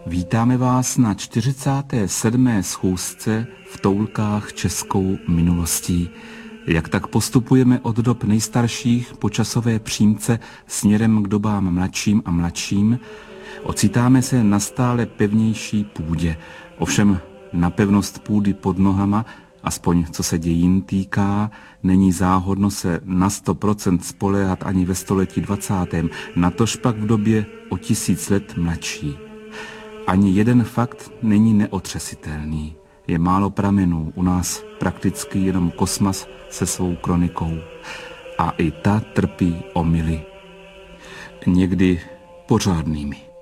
Vítáme vás na 47. schůzce v Toulkách českou minulostí. Jak tak postupujeme od dob nejstarších po časové přímce směrem k dobám mladším a mladším, ocitáme se na stále pevnější půdě. Ovšem na pevnost půdy pod nohama, aspoň co se dějin týká, není záhodno se na 100% spoléhat ani ve století 20. natož pak v době o 1000 let mladší. Ani jeden fakt není neotřesitelný. Je málo pramenů, u nás prakticky jenom Kosmas se svou kronikou. A i ta trpí omyly. Někdy pořádnými.